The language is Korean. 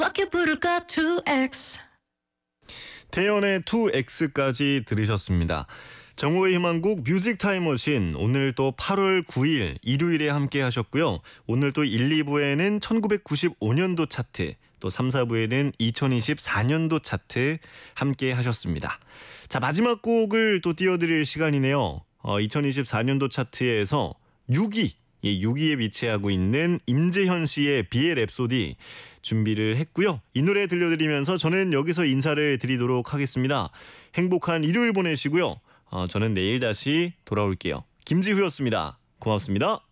럭키 부를까 2X. 태연의 2X까지 들으셨습니다. 정오의 희망곡 뮤직 타임머신, 오늘 또 8월 9일 일요일에 함께 하셨고요. 오늘 또 1, 2부에는 1995년도 차트, 또 3, 4부에는 2024년도 차트 함께 하셨습니다. 자, 마지막 곡을 또 띄워드릴 시간이네요. 2024년도 차트에서 6위, 6위에 위치하고 있는 임재현 씨의 비의 랩소디 준비를 했고요. 이 노래 들려드리면서 저는 여기서 인사를 드리도록 하겠습니다. 행복한 일요일 보내시고요. 저는 내일 다시 돌아올게요. 김지후였습니다. 고맙습니다.